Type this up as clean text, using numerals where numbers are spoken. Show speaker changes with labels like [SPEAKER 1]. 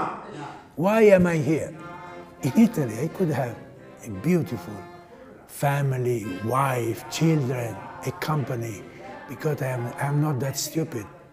[SPEAKER 1] Why am I here? In Italy, I could have a beautiful family, wife, children, a company, because I'm not that stupid.